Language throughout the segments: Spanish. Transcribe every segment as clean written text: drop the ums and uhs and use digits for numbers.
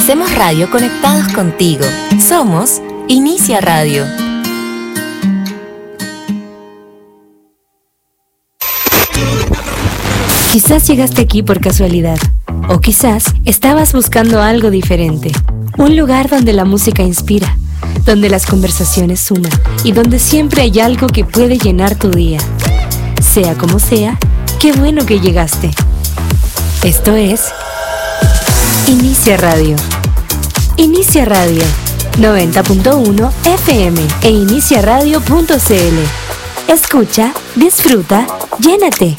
Hacemos radio conectados contigo. Somos Inicia Radio. Quizás llegaste aquí por casualidad, o quizás estabas buscando algo diferente. Un lugar donde la música inspira, donde las conversaciones suman y donde siempre hay algo que puede llenar tu día. Sea como sea, qué bueno que llegaste. Esto es Inicia Radio. Inicia Radio 90.1 FM e iniciaradio.cl. Escucha, disfruta, llénate.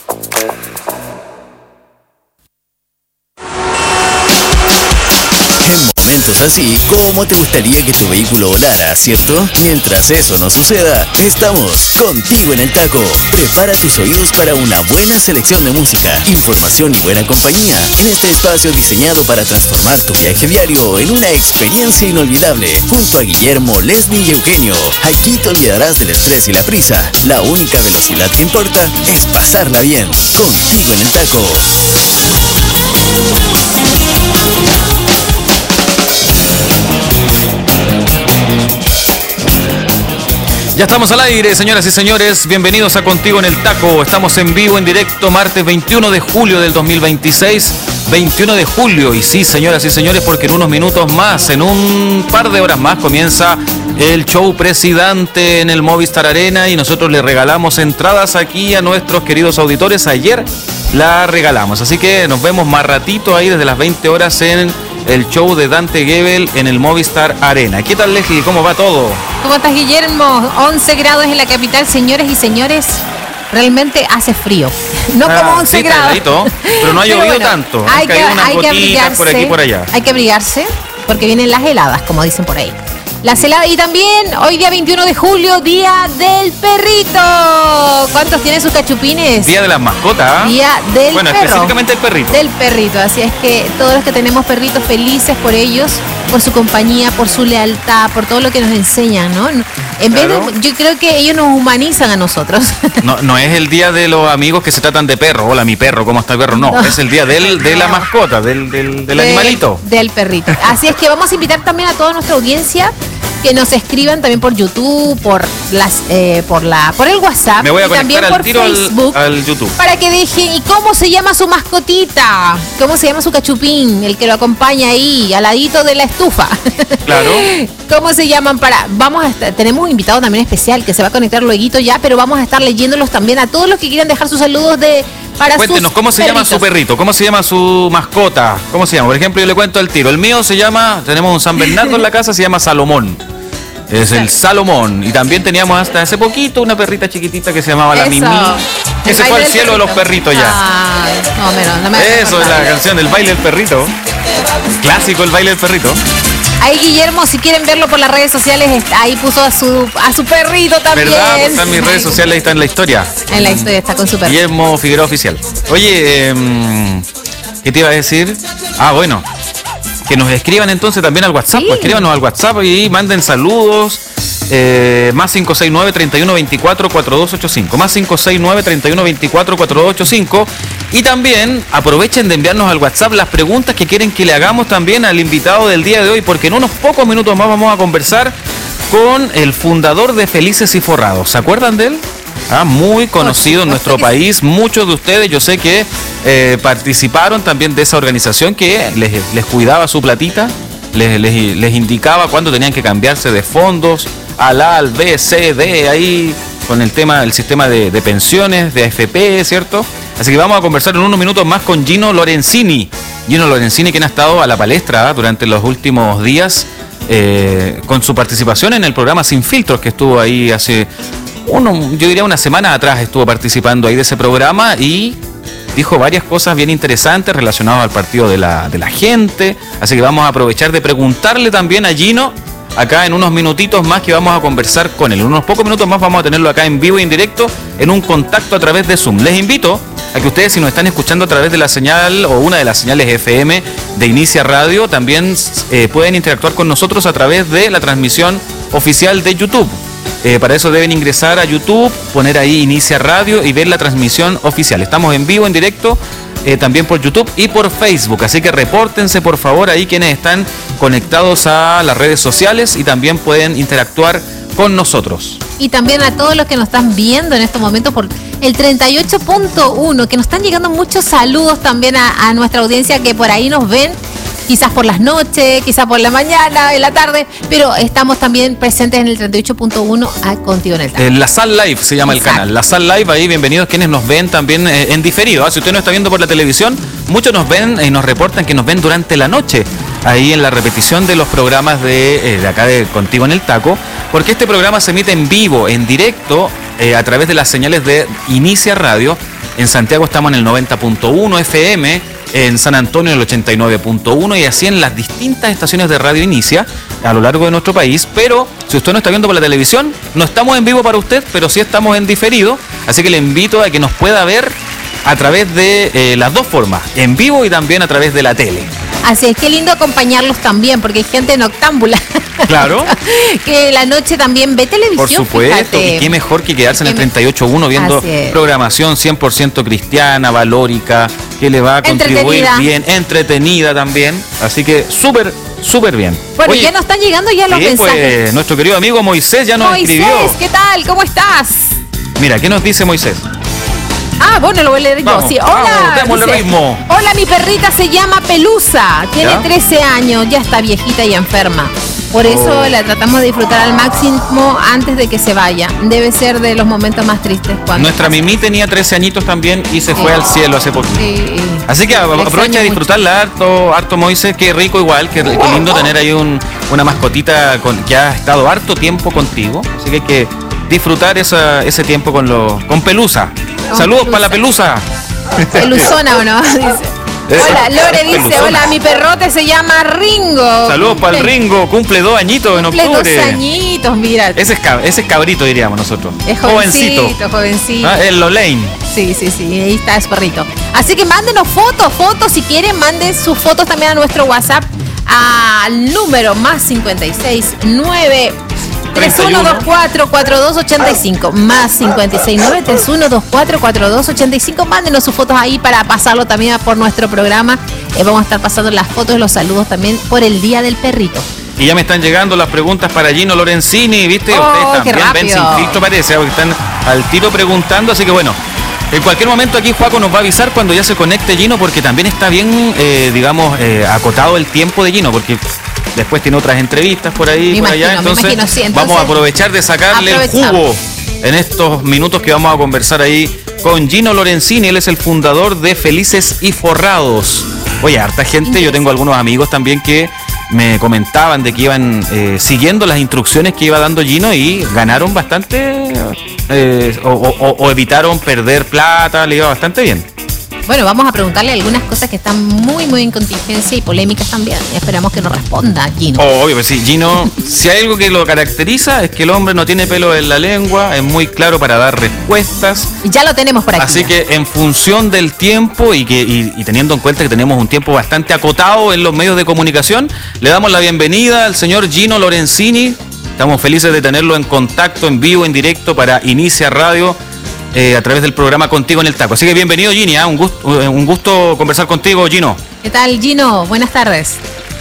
En momentos así, ¿cómo te gustaría que tu vehículo volara, cierto? Mientras eso no suceda, estamos contigo en el taco. Prepara tus oídos para una buena selección de música, información y buena compañía en este espacio diseñado para transformar tu viaje diario en una experiencia inolvidable. Junto a Guillermo, Leslie y Eugenio, aquí te olvidarás del estrés y la prisa. La única velocidad que importa es pasarla bien. Contigo en el taco. Ya estamos al aire, señoras y señores. Bienvenidos a Contigo en el Taco. Estamos en vivo, en directo, martes 21 de julio del 2026. 21 de julio. Y sí, señoras y señores, porque en unos minutos más, en un par de horas más, comienza el show Presidente en el Movistar Arena. Y nosotros le regalamos entradas aquí a nuestros queridos auditores. Ayer la regalamos. Así que nos vemos más ratito ahí desde las 20 horas en el show de Dante Gebel en el Movistar Arena. ¿Qué tal, Leslie? ¿Cómo va todo? ¿Cómo estás, Guillermo? 11 grados en la capital, señores y señores. Realmente hace frío. No como 11 grados. Peladito, pero no ha llovido bueno, tanto. Hay que abrigarse por aquí y por allá. Hay que abrigarse porque vienen las heladas, como dicen por ahí. Las heladas y también hoy día 21 de julio, Día del Perrito. ¿Cuántos tienen sus cachupines? Día de las mascotas. Día del bueno, perro. Específicamente el perrito. Del perrito, así es que todos los que tenemos perritos, felices por ellos, por su compañía, por su lealtad, por todo lo que nos enseñan, ¿no? En vez de, yo creo que ellos nos humanizan a nosotros. No es el día de los amigos que se tratan de perro. Hola, mi perro, ¿cómo está el perro? No, es el día de la mascota, del animalito. Del perrito. Así es que vamos a invitar también a toda nuestra audiencia que nos escriban también por YouTube, por el WhatsApp. Me voy a y también conectar por al tiro Facebook al YouTube. Para que dejen, ¿y cómo se llama su mascotita? ¿Cómo se llama su cachupín? El que lo acompaña ahí, al ladito de la estufa. Claro. ¿Cómo se llaman? Tenemos un invitado también especial que se va a conectar luego ya, pero vamos a estar leyéndolos también a todos los que quieran dejar sus saludos Cuéntenos, ¿cómo se llama su perrito? ¿Cómo se llama su mascota? ¿Cómo se llama? Por ejemplo, yo le cuento al tiro. El mío tenemos un San Bernardo en la casa, se llama Salomón. Es el Salomón. Y también teníamos hasta hace poquito una perrita chiquitita que se llamaba la Mimi. Ese fue el cielo de los perritos ya. Ay, no me Eso es la canción del baile del perrito. Clásico el baile del perrito. Ahí Guillermo, si quieren verlo por las redes sociales, ahí puso a su perrito también. ¿Verdad? Pues está en mis redes sociales, ahí está en la historia. En la historia está con su perrito. Guillermo Figueroa Oficial. Oye, ¿qué te iba a decir? Bueno, que nos escriban entonces también al WhatsApp. Sí. Pues escríbanos al WhatsApp y manden saludos. Más 569-3124-4285. Más 569-3124-4285. Y también aprovechen de enviarnos al WhatsApp las preguntas que quieren que le hagamos también al invitado del día de hoy, porque en unos pocos minutos más vamos a conversar con el fundador de Felices y Forrados. ¿Se acuerdan de él? Muy conocido en nuestro país. Muchos de ustedes, yo sé que participaron también de esa organización que les cuidaba su platita, les indicaba cuándo tenían que cambiarse de fondos, al A, al B, C, D, ahí con el sistema de pensiones, de AFP, ¿cierto? Así que vamos a conversar en unos minutos más con Gino Lorenzini. Gino Lorenzini, quien ha estado a la palestra durante los últimos días con su participación en el programa Sin Filtros, que estuvo ahí hace yo diría una semana atrás, estuvo participando ahí de ese programa y dijo varias cosas bien interesantes relacionadas al partido de la gente. Así que vamos a aprovechar de preguntarle también a Gino acá en unos minutitos más que vamos a conversar con él. En unos pocos minutos más vamos a tenerlo acá en vivo e en directo en un contacto a través de Zoom. Les invito a que ustedes, si nos están escuchando a través de la señal o una de las señales FM de Inicia Radio, también pueden interactuar con nosotros a través de la transmisión oficial de YouTube. Para eso deben ingresar a YouTube, poner ahí Inicia Radio y ver la transmisión oficial. Estamos en vivo, en directo, también por YouTube y por Facebook. Así que repórtense por favor ahí quienes están conectados a las redes sociales y también pueden interactuar con nosotros. Y también a todos los que nos están viendo en estos momentos por el 38.1, que nos están llegando muchos saludos también a nuestra audiencia que por ahí nos ven. Quizás por las noches, quizás por la mañana, en la tarde, pero estamos también presentes en el 38.1 Contigo en el Taco. La Sal Live se llama. Exacto. El canal. La Sal Live, ahí bienvenidos quienes nos ven también en diferido. Si usted no está viendo por la televisión, muchos nos ven y nos reportan que nos ven durante la noche, ahí en la repetición de los programas de acá de Contigo en el Taco, porque este programa se emite en vivo, en directo, a través de las señales de Inicia Radio. En Santiago estamos en el 90.1 FM, en San Antonio en el 89.1 y así en las distintas estaciones de Radio Inicia a lo largo de nuestro país. Pero si usted no está viendo por la televisión, no estamos en vivo para usted, pero sí estamos en diferido, así que le invito a que nos pueda ver a través de las dos formas, en vivo y también a través de la tele. Así es, qué lindo acompañarlos también, porque hay gente noctámbula. Claro. Que la noche también ve televisión. Por supuesto, fíjate. Y qué mejor que quedarse en el 38.1 viendo programación 100% cristiana, valórica, que le va a contribuir bien, entretenida también. Así que súper bien. Bueno, ya nos están llegando ya los mensajes. Pues nuestro querido amigo Moisés ya nos escribió. Moisés, ¿qué tal? ¿Cómo estás? Mira, ¿qué nos dice Moisés? Bueno, lo voy a leer yo. Sí, hola. Démosle ritmo. Hola, mi perrita se llama Pelusa. Tiene 13 años, ya está viejita y enferma. Por eso la tratamos de disfrutar al máximo antes de que se vaya. Debe ser de los momentos más tristes. Nuestra Mimi tenía 13 añitos también y se fue al cielo hace poquito. Así que aprovecha de disfrutarla harto Moisés. Qué rico igual, qué lindo tener ahí una mascotita que ha estado harto tiempo contigo. Así que hay que disfrutar ese tiempo con Pelusa. Saludos para la Pelusa. Peluzona o no, dice. Hola, Lore dice, Peluzona. Hola, mi perrote se llama Ringo. Saludos para el Ringo, cumple 2 añitos en octubre. Cumple 2 añitos, mira. Ese es cabrito, diríamos nosotros. Es jovencito. El Lolaine. Sí, ahí está, es perrito. Así que mándenos fotos, si quieren, manden sus fotos también a nuestro WhatsApp al número más 569 3124-4285 más 569-3124-4285. Mándenos sus fotos ahí para pasarlo también por nuestro programa. Vamos a estar pasando las fotos, los saludos también por el Día del Perrito. Y ya me están llegando las preguntas para Gino Lorenzini, ¿viste? Ustedes también ven sin filtro, parece, porque están al tiro preguntando, así que bueno. En cualquier momento aquí Juaco nos va a avisar cuando ya se conecte Gino, porque también está bien, acotado el tiempo de Gino, porque después tiene otras entrevistas por ahí, allá. Entonces vamos a aprovechar de sacarle el jugo en estos minutos que vamos a conversar ahí con Gino Lorenzini. Él es el fundador de Felices y Forrados. Oye, harta gente, yo tengo algunos amigos también que me comentaban de que iban siguiendo las instrucciones que iba dando Gino y ganaron bastante o evitaron perder plata, le iba bastante bien. Bueno, vamos a preguntarle algunas cosas que están muy en contingencia y polémicas también. Esperamos que nos responda Gino. Obvio, pues sí, Gino, si hay algo que lo caracteriza es que el hombre no tiene pelo en la lengua, es muy claro para dar respuestas. Y ya lo tenemos por aquí. Así que en función del tiempo y teniendo en cuenta que tenemos un tiempo bastante acotado en los medios de comunicación, le damos la bienvenida al señor Gino Lorenzini. Estamos felices de tenerlo en contacto, en vivo, en directo para Inicia Radio. A través del programa Contigo en el Taco. Así que bienvenido, Gini, un gusto conversar contigo, Gino. ¿Qué tal, Gino? Buenas tardes.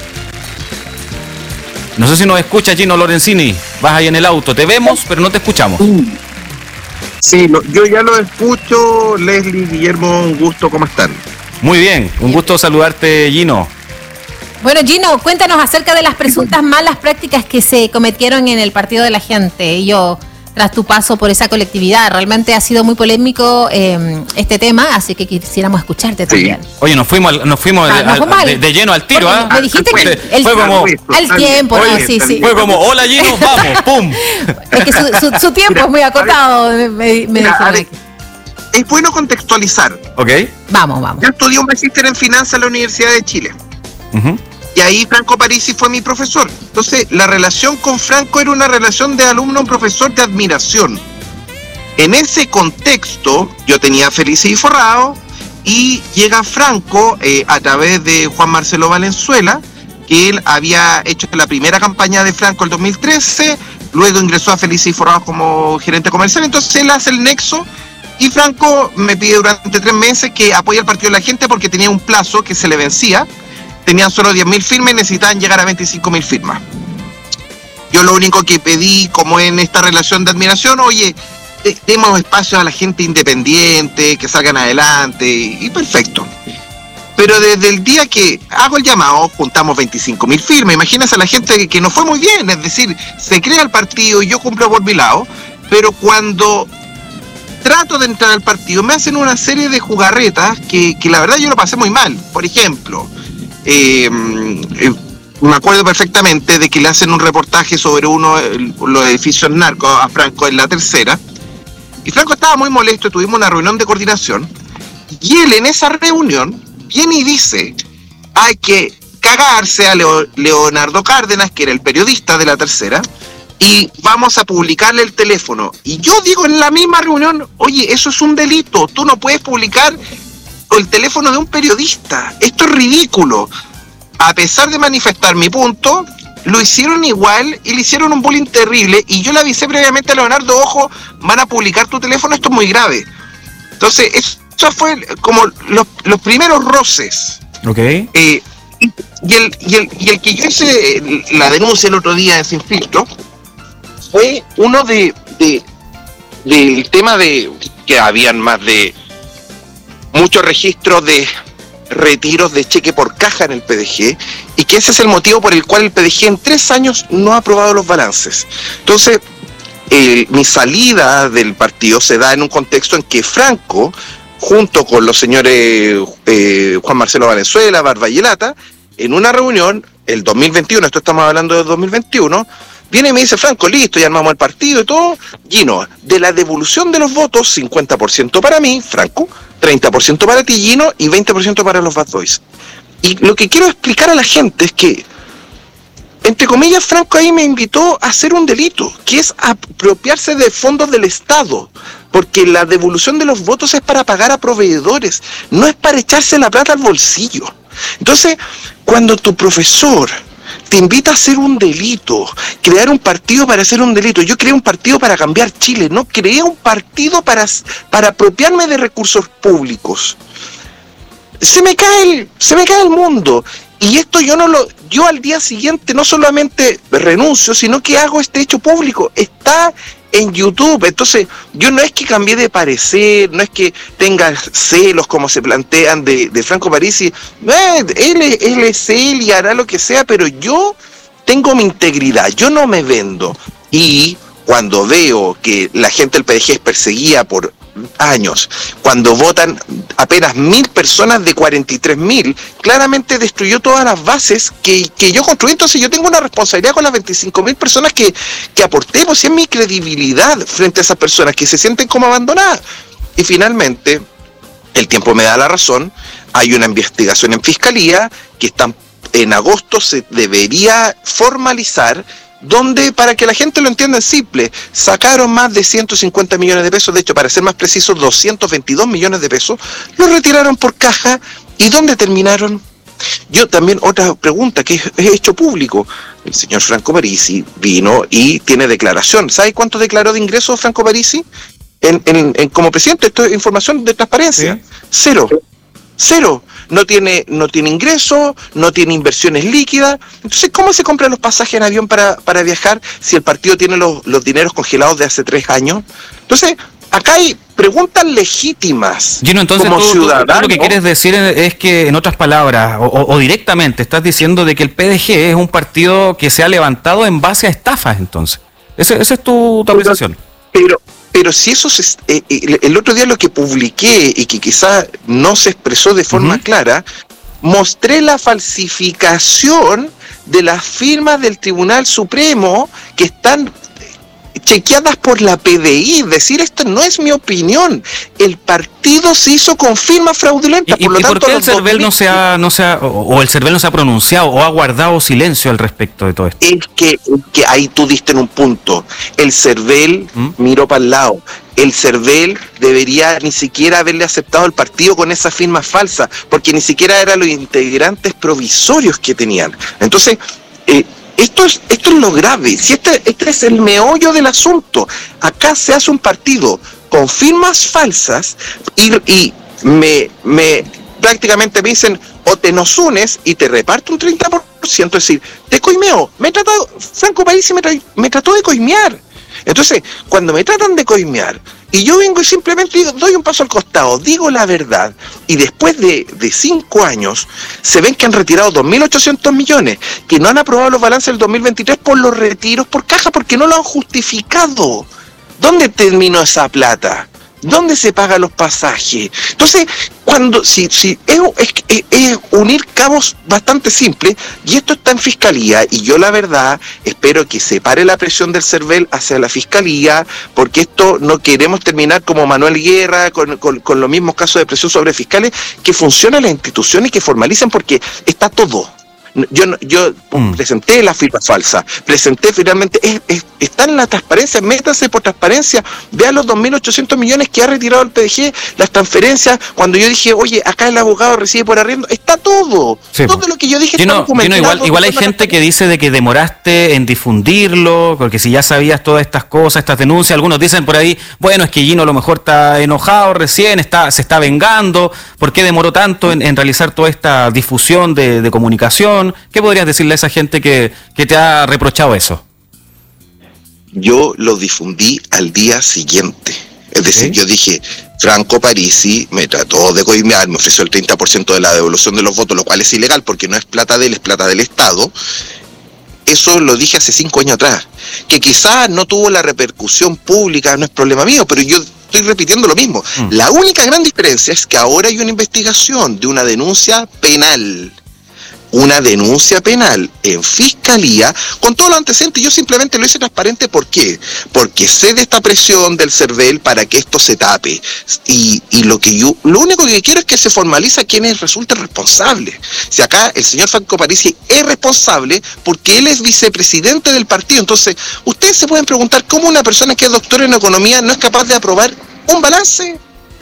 No sé si nos escucha Gino Lorenzini. Vas ahí en el auto, te vemos, pero no te escuchamos. Sí, yo ya lo escucho. Leslie, Guillermo, un gusto, ¿cómo están? Muy bien, un gusto saludarte, Gino. Bueno, Gino, cuéntanos acerca de las presuntas malas prácticas que se cometieron en el Partido de la Gente. Tras tu paso por esa colectividad, realmente ha sido muy polémico este tema, así que quisiéramos escucharte también. Oye, nos fuimos de lleno al tiro, ¿ah? Me dijiste que fue como al tiempo, oye, ¿no? Sí. Fue como, hola Gino, vamos, pum. Es que su tiempo es muy acotado, me dijeron aquí. Es bueno contextualizar. Ok. Vamos. Yo estudié un magíster en finanzas en la Universidad de Chile. Y ahí Franco Parisi fue mi profesor. Entonces, la relación con Franco era una relación de alumno-profesor de admiración. En ese contexto, yo tenía Felices y Forrados, y llega Franco a través de Juan Marcelo Valenzuela, que él había hecho la primera campaña de Franco el 2013, luego ingresó a Felices y Forrados como gerente comercial. Entonces, él hace el nexo Y Franco me pide durante 3 meses que apoye al Partido de la Gente porque tenía un plazo que se le vencía. Tenían solo 10.000 firmas y necesitaban llegar a 25.000 firmas. Yo lo único que pedí, como en esta relación de admiración, oye, demos espacio a la gente independiente, que salgan adelante, y perfecto. Pero desde el día que hago el llamado, juntamos 25.000 firmas. Imagínense a la gente que nos fue muy bien, es decir, se crea el partido y yo cumplo por mi lado, pero cuando trato de entrar al partido me hacen una serie de jugarretas que la verdad yo lo pasé muy mal. Por ejemplo, me acuerdo perfectamente de que le hacen un reportaje sobre los edificios narcos a Franco en La Tercera, y Franco estaba muy molesto. Tuvimos una reunión de coordinación y él en esa reunión viene y dice: hay que cagarse a Leonardo Cárdenas, que era el periodista de La Tercera, y vamos a publicarle el teléfono. Y yo digo en la misma reunión: oye, eso es un delito, tú no puedes publicar el teléfono de un periodista, esto es ridículo. A pesar de manifestar mi punto, lo hicieron igual y le hicieron un bullying terrible, y yo le avisé previamente a Leonardo: ojo, van a publicar tu teléfono, esto es muy grave. Entonces, eso fue como los primeros roces. Okay. Y el que yo hice la denuncia el otro día en Sin Filtro fue uno del tema de que habían más de muchos registros de retiros de cheque por caja en el PDG, y que ese es el motivo por el cual el PDG en 3 años no ha aprobado los balances. Entonces, mi salida del partido se da en un contexto en que Franco, junto con los señores Juan Marcelo Valenzuela, Barbayelata, en una reunión, el 2021, esto estamos hablando del 2021, viene y me dice: Franco, listo, ya armamos el partido y todo. Gino, de la devolución de los votos, 50% para mí, Franco, 30% para ti, Gino, y 20% para los Bad Boys. Y lo que quiero explicar a la gente es que, entre comillas, Franco ahí me invitó a hacer un delito, que es apropiarse de fondos del Estado, porque la devolución de los votos es para pagar a proveedores, no es para echarse la plata al bolsillo. Entonces, cuando tu profesor te invita a hacer un delito, crear un partido para hacer un delito, yo creé un partido para cambiar Chile, no creé un partido para apropiarme de recursos públicos. Se me cae el mundo. Y esto yo al día siguiente no solamente renuncio, sino que hago este hecho público. Está en YouTube. Entonces, yo no es que cambié de parecer, no es que tenga celos como se plantean de Franco Parisi. Él es él y hará lo que sea, pero yo tengo mi integridad, yo no me vendo. Y cuando veo que la gente del PDG es perseguida por años, cuando votan apenas 1.000 personas de 43.000, claramente destruyó todas las bases que yo construí. Entonces yo tengo una responsabilidad con las 25.000 personas que aporté, pues es mi credibilidad frente a esas personas que se sienten como abandonadas. Y finalmente, el tiempo me da la razón, hay una investigación en Fiscalía que en agosto se debería formalizar, donde, para que la gente lo entienda en simple, sacaron más de 150 millones de pesos, de hecho, para ser más precisos, 222 millones de pesos, los retiraron por caja. ¿Y dónde terminaron? Yo también, otra pregunta que es hecho público, el señor Franco Parisi vino y tiene declaración. ¿Sabe cuánto declaró de ingresos Franco Parisi como presidente? Esto es información de transparencia. ¿Sí? Cero. No tiene ingresos, no tiene inversiones líquidas. Entonces, ¿cómo se compran los pasajes en avión para viajar si el partido tiene los dineros congelados de hace 3 años? Entonces, acá hay preguntas legítimas. Gino, entonces como tú lo que quieres decir es que, en otras palabras, o directamente, estás diciendo de que el PDG es un partido que se ha levantado en base a estafas, entonces. Esa es tu apreciación. Pero si eso el otro día lo que publiqué y que quizás no se expresó de forma clara, mostré la falsificación de las firmas del Tribunal Supremo que están chequeadas por la PDI. Es decir, esto no es mi opinión. El partido se hizo con firmas fraudulentas. Por qué el CERVEL no se ha pronunciado o ha guardado silencio al respecto de todo esto? Es que ahí tú diste en un punto. El CERVEL miró para el lado. El CERVEL debería ni siquiera haberle aceptado el partido con esas firmas falsas, porque ni siquiera eran los integrantes provisorios que tenían. Entonces, esto es lo grave. Si este es el meollo del asunto. Acá se hace un partido con firmas falsas y me prácticamente me dicen, o te nos unes y te reparto un 30%, es decir, te coimeo. Franco Parisi me trató de coimear. Entonces, cuando me tratan de coimear, y yo vengo y simplemente doy un paso al costado, digo la verdad, y después de 5 años, se ven que han retirado 2.800 millones, que no han aprobado los balances del 2023 por los retiros por caja, porque no lo han justificado. ¿Dónde terminó esa plata? ¿Dónde se pagan los pasajes? Entonces, es unir cabos bastante simple, y esto está en Fiscalía, y yo la verdad espero que se pare la presión del CERVEL hacia la Fiscalía, porque esto no queremos terminar como Manuel Guerra, con los mismos casos de presión sobre fiscales, que funcionen las instituciones y que formalicen, porque está todo. Yo presenté la firma falsa, presenté finalmente, está en la transparencia, métase por transparencia, vea los 2.800 millones que ha retirado el PDG, las transferencias, cuando yo dije, oye, acá el abogado recibe por arriendo, está todo, sí, todo lo que yo dije está documentado. Igual hay gente que dice de que demoraste en difundirlo, porque si ya sabías todas estas cosas, estas denuncias, algunos dicen por ahí, bueno, es que Gino a lo mejor está enojado recién, se está vengando, ¿por qué demoró tanto en realizar toda esta difusión de comunicación? ¿Qué podrías decirle a esa gente que te ha reprochado eso? Yo lo difundí al día siguiente. Es decir, yo dije, Franco Parisi me trató de coimear, me ofreció el 30% de la devolución de los votos, lo cual es ilegal porque no es plata de él, es plata del Estado. Eso lo dije hace 5 años atrás. Que quizás no tuvo la repercusión pública, no es problema mío, pero yo estoy repitiendo lo mismo. La única gran diferencia es que ahora hay una investigación de una denuncia penal. Una denuncia penal en Fiscalía con todos los antecedentes. Yo simplemente lo hice transparente. ¿Por qué? Porque sé de esta presión del CERVEL para que esto se tape, y lo único que quiero es que se formalice a quienes resulten responsables. Si acá el señor Franco Parisi es responsable porque él es vicepresidente del partido, entonces ustedes se pueden preguntar cómo una persona que es doctora en economía no es capaz de aprobar un balance.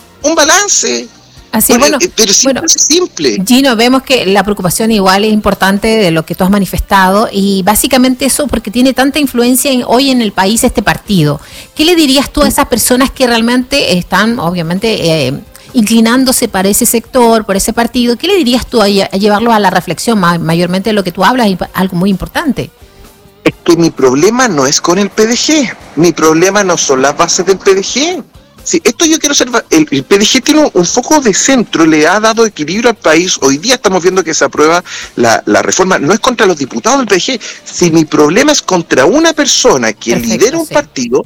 Así, bueno, es simple. Gino, vemos que la preocupación igual es importante de lo que tú has manifestado, y básicamente eso porque tiene tanta influencia hoy en el país este partido. ¿Qué le dirías tú a esas personas que realmente están, obviamente, inclinándose para ese sector, por ese partido? ¿Qué le dirías tú a llevarlo a la reflexión? Mayormente lo que tú hablas es algo muy importante. Es que mi problema no es con el PDG, mi problema no son las bases del PDG. Sí, esto yo quiero ser. El PDG tiene un foco de centro, le ha dado equilibrio al país. Hoy día estamos viendo que se aprueba la reforma. No es contra los diputados del PDG. Si mi problema es contra una persona que lidera un partido,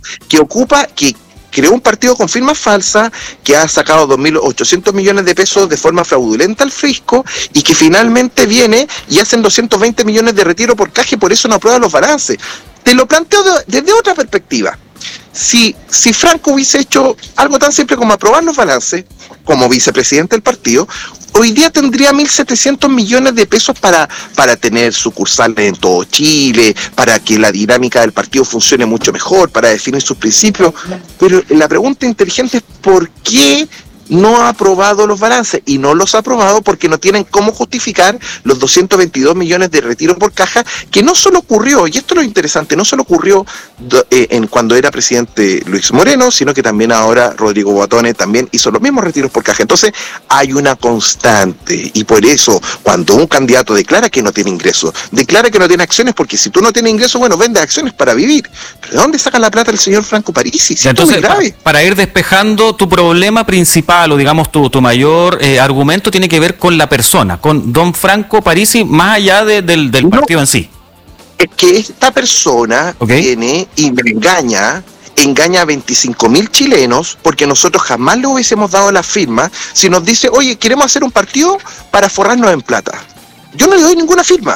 que creó un partido con firmas falsas, que ha sacado 2.800 millones de pesos de forma fraudulenta al fisco, y que finalmente viene y hacen 220 millones de retiro por caja, y por eso no aprueba los balances. Te lo planteo desde otra perspectiva. Si Franco hubiese hecho algo tan simple como aprobar los balances, como vicepresidente del partido, hoy día tendría 1.700 millones de pesos para tener sucursales en todo Chile, para que la dinámica del partido funcione mucho mejor, para definir sus principios. Pero la pregunta inteligente es ¿por qué no ha aprobado los balances? Y no los ha aprobado porque no tienen cómo justificar los 222 millones de retiro por caja, que no solo ocurrió, y esto es lo interesante, no solo ocurrió cuando era presidente Luis Moreno, sino que también ahora Rodrigo Boatone también hizo los mismos retiros por caja. Entonces hay una constante, y por eso cuando un candidato declara que no tiene ingresos, declara que no tiene acciones, porque si tú no tienes ingresos, bueno, vende acciones para vivir. ¿Pero de dónde saca la plata el señor Franco Parisi? Si entonces, para ir despejando tu problema principal, o digamos tu mayor argumento, tiene que ver con la persona, con don Franco Parisi, más allá del partido en sí. Es que esta persona viene y me engaña a 25.000 chilenos, porque nosotros jamás le hubiésemos dado la firma si nos dice, oye, queremos hacer un partido para forrarnos en plata. Yo no le doy ninguna firma.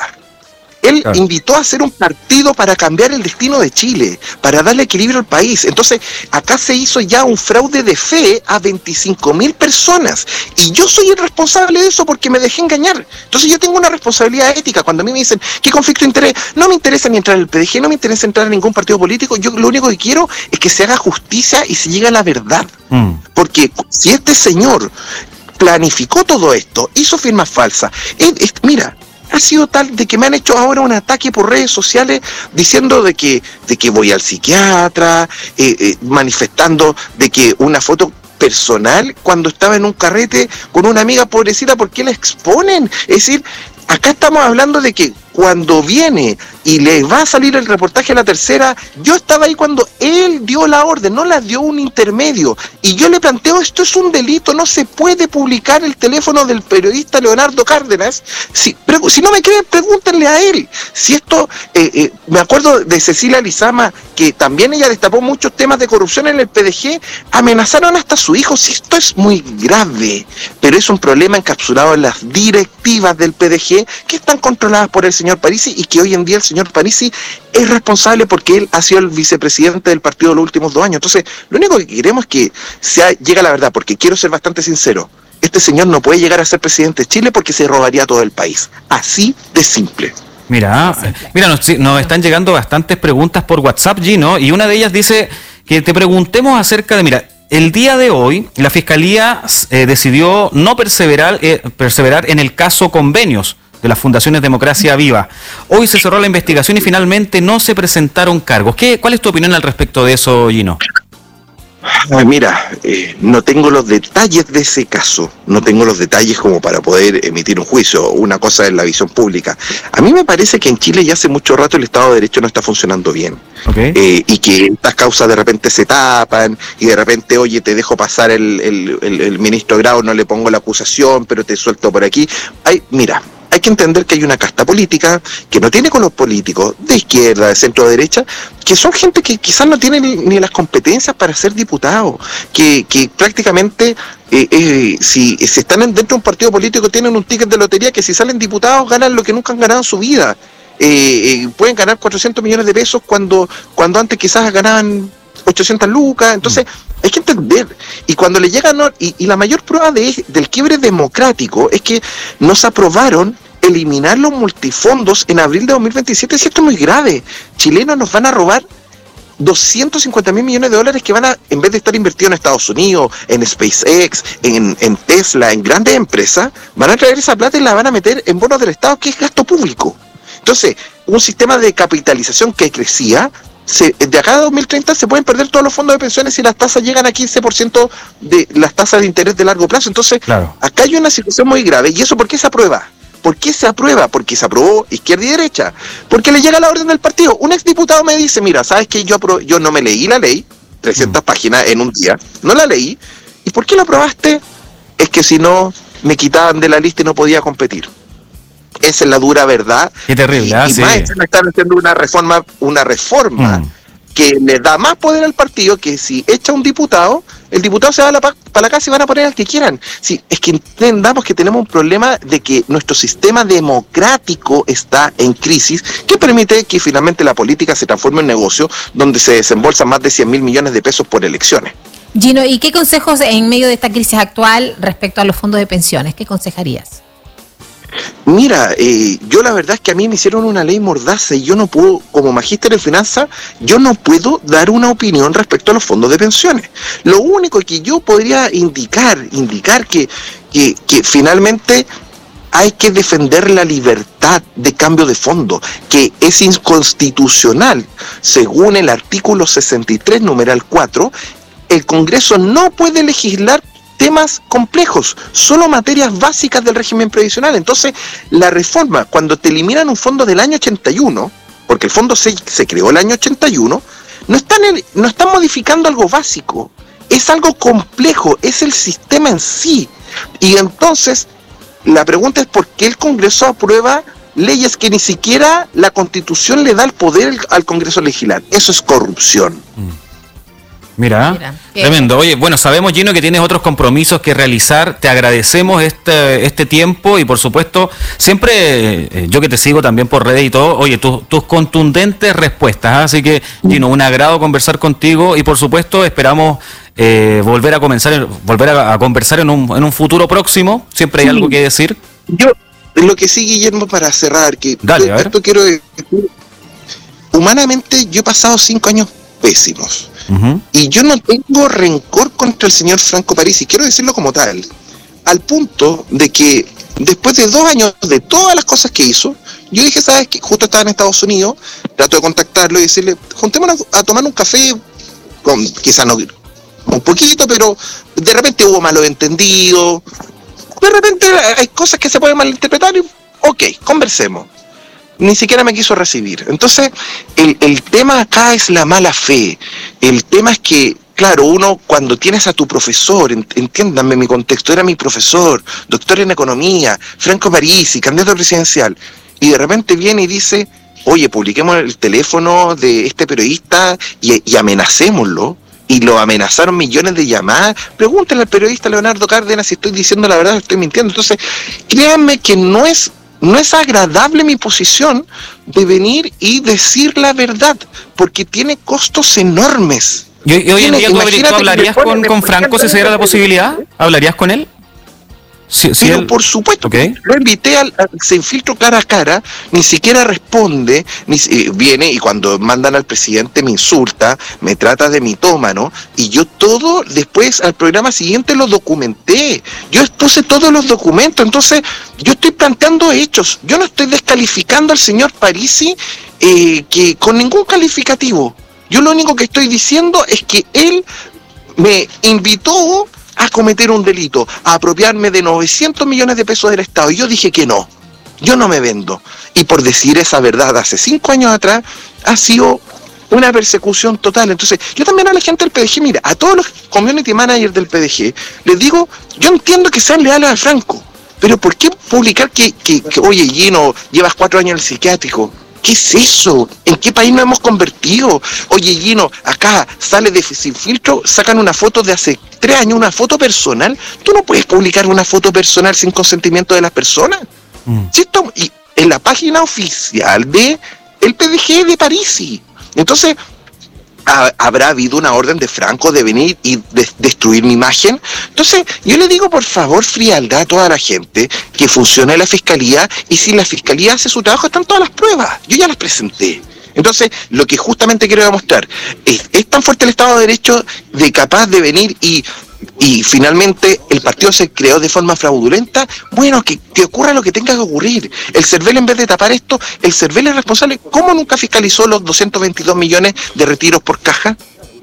Él invitó a hacer un partido para cambiar el destino de Chile, para darle equilibrio al país. Entonces, acá se hizo ya un fraude de fe a 25.000 personas. Y yo soy el responsable de eso porque me dejé engañar. Entonces, yo tengo una responsabilidad ética. Cuando a mí me dicen, ¿qué conflicto de interés? No me interesa ni entrar al PDG, no me interesa entrar a ningún partido político. Yo lo único que quiero es que se haga justicia y se llegue a la verdad. Porque si este señor planificó todo esto, hizo firmas falsas, mira, ha sido tal de que me han hecho ahora un ataque por redes sociales diciendo de que voy al psiquiatra, manifestando de que una foto personal cuando estaba en un carrete con una amiga pobrecita, ¿por qué la exponen? Es decir, acá estamos hablando de que cuando viene y le va a salir el reportaje a La Tercera, yo estaba ahí cuando él dio la orden, no la dio un intermedio, y yo le planteo, esto es un delito, no se puede publicar el teléfono del periodista Leonardo Cárdenas. Si no me creen, pregúntenle a él. Si esto, me acuerdo de Cecilia Lizama, que también ella destapó muchos temas de corrupción en el PDG, amenazaron hasta a su hijo. Si esto es muy grave, pero es un problema encapsulado en las directivas del PDG que están controladas por el señor Parisi, y que hoy en día el señor Parisi es responsable porque él ha sido el vicepresidente del partido los últimos 2 años. Entonces, lo único que queremos es que llegue a la verdad, porque quiero ser bastante sincero. Este señor no puede llegar a ser presidente de Chile porque se robaría todo el país. Así de simple. Mira, nos están llegando bastantes preguntas por WhatsApp, Gino, y una de ellas dice que te preguntemos acerca de, mira, el día de hoy la Fiscalía decidió no perseverar en el caso Convenios de las Fundaciones Democracia Viva. Hoy se cerró la investigación y finalmente no se presentaron cargos. ¿Cuál es tu opinión al respecto de eso, Gino? Mira, no tengo los detalles de ese caso, no tengo los detalles como para poder emitir un juicio. Una cosa es la visión pública. A mí me parece que en Chile ya hace mucho rato el Estado de Derecho no está funcionando bien. Okay. Y que estas causas de repente se tapan y de repente, oye, te dejo pasar el ministro Grau, no le pongo la acusación, pero te suelto por aquí. Mira, hay que entender que hay una casta política que no tiene con los políticos de izquierda, de centro, de derecha, que son gente que quizás no tiene ni las competencias para ser diputado, que prácticamente si están dentro de un partido político tienen un ticket de lotería que si salen diputados ganan lo que nunca han ganado en su vida. Pueden ganar 400 millones de pesos cuando antes quizás ganaban 800 lucas. Entonces hay que entender, y cuando le llegan, y la mayor prueba del quiebre democrático es que nos aprobaron eliminar los multifondos en abril de 2027. Si esto es muy grave, chilenos nos van a robar 250.000 millones de dólares que van a, en vez de estar invertidos en Estados Unidos, en SpaceX, en Tesla, en grandes empresas, van a traer esa plata y la van a meter en bonos del Estado, que es gasto público. Entonces, un sistema de capitalización que crecía, de acá a 2030 se pueden perder todos los fondos de pensiones si las tasas llegan a 15% de las tasas de interés de largo plazo. Entonces, claro, acá hay una situación muy grave. ¿Y eso por qué se aprueba? ¿Por qué se aprueba? Porque se aprobó izquierda y derecha. Porque le llega la orden del partido. Un exdiputado me dice, mira, ¿sabes qué? Yo no me leí la ley, 300 páginas en un día, no la leí. ¿Y por qué la aprobaste? Es que si no, me quitaban de la lista y no podía competir. Esa es la dura verdad. Qué terrible, y sí. Más están haciendo una reforma que le da más poder al partido, que si echa un diputado, el diputado se va para la casa y van a poner al que quieran. Sí, es que entendamos que tenemos un problema de que nuestro sistema democrático está en crisis, que permite que finalmente la política se transforme en negocio donde se desembolsan más de 100.000 millones de pesos por elecciones. Gino, ¿y qué consejos en medio de esta crisis actual respecto a los fondos de pensiones? ¿Qué aconsejarías? Mira, yo la verdad es que a mí me hicieron una ley mordaza y yo no puedo, como magíster en finanzas, yo no puedo dar una opinión respecto a los fondos de pensiones. Lo único que yo podría indicar que finalmente hay que defender la libertad de cambio de fondo, que es inconstitucional. Según el artículo 63, numeral 4, el Congreso no puede legislar temas complejos, solo materias básicas del régimen previsional. Entonces, la reforma, cuando te eliminan un fondo del año 81, porque el fondo se creó el año 81, no están modificando algo básico, es algo complejo, es el sistema en sí. Y entonces, la pregunta es ¿por qué el Congreso aprueba leyes que ni siquiera la Constitución le da el poder al Congreso legislar? Eso es corrupción. Mira, tremendo. Oye, bueno, sabemos, Gino, que tienes otros compromisos que realizar. Te agradecemos este tiempo y, por supuesto, siempre yo que te sigo también por redes y todo, oye, tus contundentes respuestas. Así que, Gino, un agrado conversar contigo y, por supuesto, esperamos volver a conversar en un futuro próximo. Siempre hay algo que decir. Yo, lo que sí, Guillermo, para cerrar, que dale, esto quiero decir, humanamente yo he pasado 5 años pésimos. Y yo no tengo rencor contra el señor Franco Parisi, quiero decirlo como tal, al punto de que después de 2 años de todas las cosas que hizo, yo dije, ¿sabes qué? Justo estaba en Estados Unidos, trato de contactarlo y decirle, juntémonos a tomar un café, quizás no un poquito, pero de repente hubo malos entendidos, de repente hay cosas que se pueden malinterpretar y ok, conversemos. Ni siquiera me quiso recibir. Entonces, el tema acá es la mala fe. El tema es que, claro, uno cuando tienes a tu profesor, entiéndanme mi contexto, era mi profesor, doctor en economía, Franco Parisi, candidato presidencial, y de repente viene y dice, oye, publiquemos el teléfono de este periodista y amenacémoslo. Y lo amenazaron millones de llamadas. Pregúntenle al periodista Leonardo Cárdenas si estoy diciendo la verdad o estoy mintiendo. Entonces, créanme que no es agradable mi posición de venir y decir la verdad, porque tiene costos enormes. ¿Y hoy en día tú hablarías con Franco si se diera la posibilidad? ¿Hablarías con él? Sí, pero él, por supuesto, okay. Lo invité al Sin Filtro cara a cara, ni siquiera responde, viene y cuando mandan al presidente me insulta, me trata de mitómano, y yo todo después al programa siguiente lo documenté, yo expuse todos los documentos, entonces yo estoy planteando hechos, yo no estoy descalificando al señor Parisi que con ningún calificativo, yo lo único que estoy diciendo es que él me invitó a cometer un delito, a apropiarme de 900 millones de pesos del Estado. Y yo dije que no, yo no me vendo. Y por decir esa verdad hace 5 años atrás, ha sido una persecución total. Entonces, yo también a la gente del PDG, mira, a todos los community managers del PDG, les digo, yo entiendo que sean leales a Franco, pero ¿por qué publicar que oye, Gino, llevas 4 años en el psiquiátrico? ¿Qué es eso? ¿En qué país nos hemos convertido? Oye, Gino, acá sale de Sin Filtro, sacan una foto de hace 3 años, una foto personal. Tú no puedes publicar una foto personal sin consentimiento de las personas. ¿Sí? Y en la página oficial de el PDG de Parisi. Entonces, ¿habrá habido una orden de Franco de venir y destruir mi imagen? Entonces, yo le digo, por favor, frialdad a toda la gente, que funcione la fiscalía, y si la fiscalía hace su trabajo, están todas las pruebas. Yo ya las presenté. Entonces, lo que justamente quiero demostrar es tan fuerte el Estado de Derecho de capaz de venir y finalmente el partido se creó de forma fraudulenta. Bueno, que ocurra lo que tenga que ocurrir. El CERVEL, en vez de tapar esto, el CERVEL es responsable. ¿Cómo nunca fiscalizó los 222 millones de retiros por caja?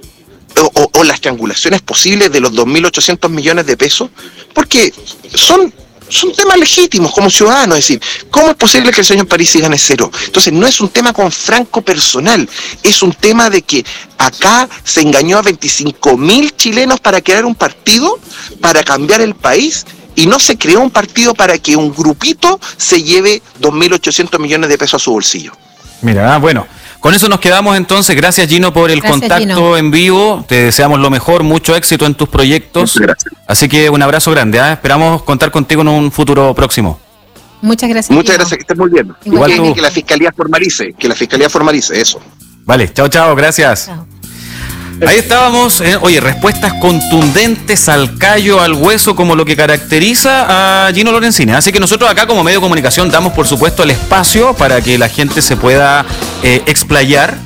O las triangulaciones posibles de los 2.800 millones de pesos? Porque son temas legítimos como ciudadanos, es decir, ¿cómo es posible que el señor Parisi gane 0? Entonces no es un tema con Franco personal, es un tema de que acá se engañó a 25.000 chilenos para crear un partido, para cambiar el país, y no se creó un partido para que un grupito se lleve 2.800 millones de pesos a su bolsillo. Mira, bueno, con eso nos quedamos entonces. Gracias, Gino, por el contacto, Gino, en vivo. Te deseamos lo mejor, mucho éxito en tus proyectos. Gracias. Así que un abrazo grande, ¿eh? Esperamos contar contigo en un futuro próximo. Muchas gracias. Muchas gracias, que estés muy bien. Igual tú. Que la fiscalía formalice, eso. Vale, chao, gracias. Chao. Ahí estábamos, oye, respuestas contundentes al callo, al hueso, como lo que caracteriza a Gino Lorenzini. Así que nosotros acá como medio de comunicación damos por supuesto el espacio para que la gente se pueda explayar.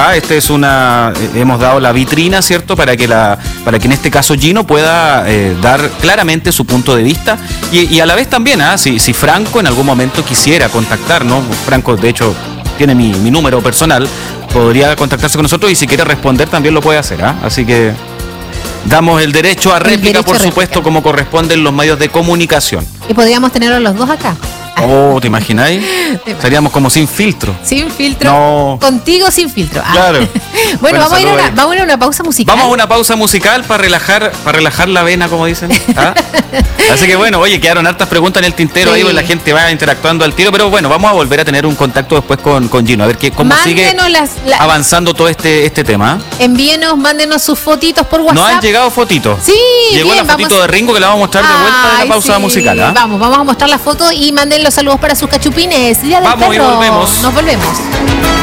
Hemos dado la vitrina, ¿cierto? Para que en este caso Gino pueda dar claramente su punto de vista y a la vez también, si Franco en algún momento quisiera contactar, ¿no? Franco, de hecho, tiene mi número personal, podría contactarse con nosotros y si quiere responder también lo puede hacer, Así que damos el derecho a réplica, por supuesto, como corresponde en los medios de comunicación. Y podríamos tenerlos los dos acá. Oh, ¿te imagináis? Seríamos como Sin Filtro. Sin filtro. No. Contigo sin filtro. Claro. Bueno, vamos a ir a una pausa musical. Vamos a una pausa musical para relajar la vena, como dicen. Así que bueno, oye, quedaron hartas preguntas en el tintero, sí. Ahí la gente va interactuando al tiro, pero bueno, vamos a volver a tener un contacto después con Gino, a ver cómo sigue avanzando todo este tema. Mándenos sus fotitos por WhatsApp. ¿No han llegado fotitos? Sí. Llegó la fotito de Ringo que la vamos a mostrar de vuelta de la pausa musical. Vamos a mostrar la foto y manden los saludos para sus cachupines. Día del Vamos perro. Y volvemos. Nos volvemos.